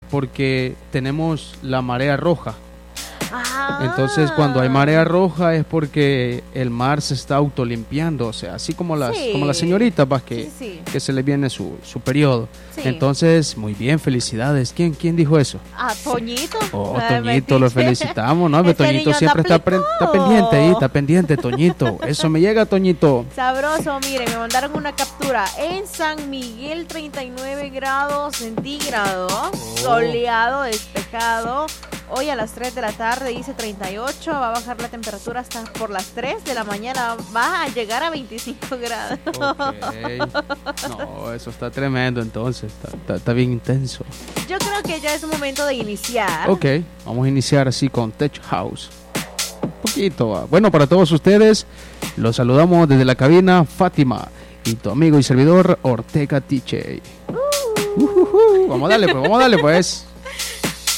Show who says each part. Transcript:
Speaker 1: porque tenemos la marea roja.
Speaker 2: Ah.
Speaker 1: Entonces, cuando hay marea roja es porque el mar se está autolimpiando, o sea, así como las señoritas, pues, que se les viene su periodo. Sí. Entonces, muy bien, felicidades. ¿Quién dijo eso?
Speaker 2: Toñito.
Speaker 1: Toñito, lo felicitamos, ¿no? Toñito siempre está pendiente ahí, está pendiente, Toñito. Eso me llega, Toñito.
Speaker 2: Sabroso, miren, me mandaron una captura. En San Miguel, 39 grados centígrados, soleado, despejado. Hoy a las 3 de la tarde dice 38, va a bajar la temperatura hasta por las 3 de la mañana, va a llegar a 25 grados.
Speaker 1: Okay. No, eso está tremendo entonces, está bien intenso.
Speaker 2: Yo creo que ya es un momento de iniciar.
Speaker 1: Ok, vamos a iniciar así con Tech House. Un poquito. Bueno, para todos ustedes, los saludamos desde la cabina Fátima y tu amigo y servidor Ortega TJ. Vamos a darle pues.